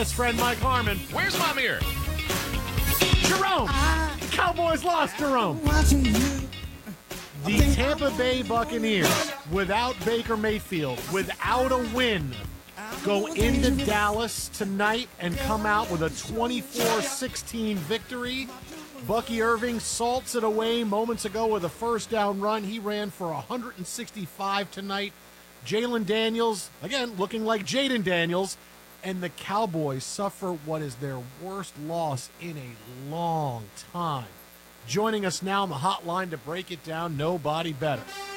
best friend, Mike Harmon. Where's my mirror? Jerome! Cowboys lost, Jerome. The Tampa Bay Buccaneers, without Baker Mayfield, without a win, go into Dallas tonight and come out with a 24-16 victory. Bucky Irving salts it away moments ago with a first down run. He ran for 165 tonight. Jalen Daniels, again, looking like Jaden Daniels. And the Cowboys suffer what is their worst loss in a long time. Joining us now on the hotline to break it down, nobody better